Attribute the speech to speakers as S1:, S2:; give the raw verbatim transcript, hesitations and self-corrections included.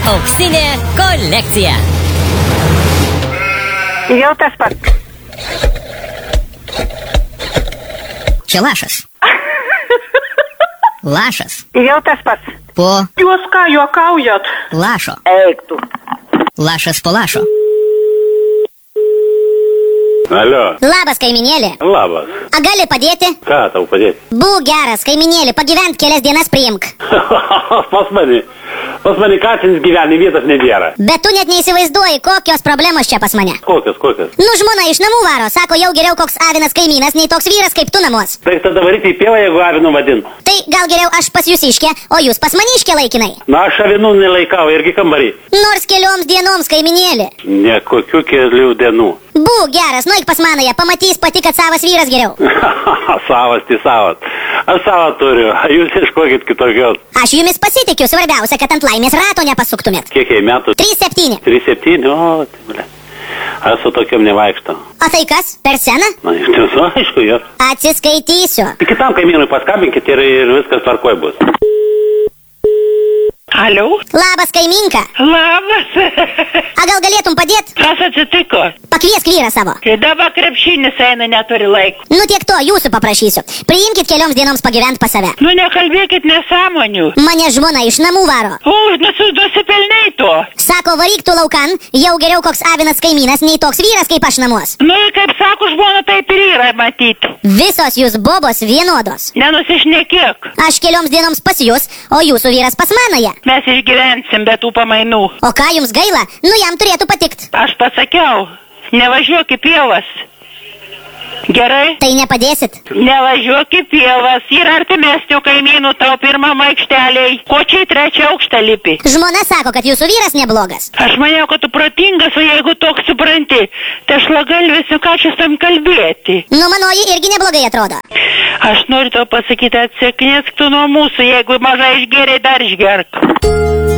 S1: Auksinė kolekcija.
S2: Jau tas pats.
S1: Čia lašas. Lašas.
S2: Jau tas pats.
S1: Po
S2: Jūs ką juokaujat?
S1: lašo.
S2: Eik tu.
S1: Lašas po lašo.
S3: Alio.
S1: Labas, kaiminėlė.
S3: Labas.
S1: A gali padėti?
S3: Ką tau padėti?
S1: Būk geras, kaiminėlė, pagyvent kelias dienas priimk.
S3: Pas mani. Pas mani kacins gyveni, vietos nebėra.
S1: Bet tu net neįsivaizduoji, kokios problemos čia pas mane.
S3: Kokios, kokios?
S1: Nu, žmona iš namų varo, sako, jau geriau koks avinas kaimynas, nei toks vyras kaip tu namuos.
S3: Tai tada varyti į pievą, jeigu avinu vadin.
S1: Tai gal geriau aš pas jūs iškę, o jūs pas maniškę laikinai.
S3: Na, aš avinų nelaikau, irgi kambarį.
S1: Nors kelioms dienoms, kaiminėlė.
S3: Ne kokių kelių dienų.
S1: Būk geras, nueik pas manąją, pamatys pati, kad savas vyras geriau.
S3: Savas, tai savas. Aš savą turiu, jūs iškokit kitokios.
S1: Aš jumis pasitikiu, svarbiausia, kad ant laimės rato nepasuktumėt.
S3: Kiek jai metų?
S1: trys septyni.
S3: trys septyni, o, tai ble. Aš su tokiam nevaikštau.
S1: O tai kas, per seną?
S3: Na, iš tiesų, aišku, jo.
S1: Atsiskaitysiu.
S3: Kitam kaimynui paskambinkit ir, ir viskas tvarkoj bus.
S2: Alio?
S1: Labas, kaiminka.
S2: Labas.
S1: A gal galėtum padėt?
S2: Kas atsitiko?
S1: Pakviesk vyrą savo.
S2: Kai dabar krepšinis eina, neturi laiko.
S1: Nu tiek to, jūsų paprašysiu. Priimkit kelioms dienoms pagyvent pas save.
S2: Nu nekalbėkit nesąmonių.
S1: Mane žmona iš namų varo.
S2: O, nusi, nusipelnei to.
S1: Sako, varyk tu laukan, jau geriau koks avinas kaimynas, nei toks vyras kaip aš namuos.
S2: Nu, kaip sako žmona, taip ir yra matyti.
S1: Visos jūs bobos vienodos.
S2: Nenusišnekėk.
S1: Aš kelioms dienoms pas jūs, o jūsų vyras pas manąją.
S2: Mes išgyvensim be tų pamainų.
S1: O ką jums gaila? Nu jam turėtų patikt.
S2: Aš pasakiau, nevažiuok į pievas. Gerai?
S1: Tai nepadėsit.
S2: Nevažiuok į pievas. Yra artimesnių kaimynų tau pirmam aikšteliai. Ko čia į trečią aukštą lipi?
S1: Žmona sako, kad jūsų vyras neblogas.
S2: Aš maniau, kad tu protingas, o jeigu toks supranti, tai aš lagalvėsiu, ką čia tam kalbėti.
S1: Nu manoji irgi neblogai atrodo.
S2: Aš noriu tau pasakyti, atsiknėsk tu nuo mūsų, jeigu mažai išgėrei, dar išgerk.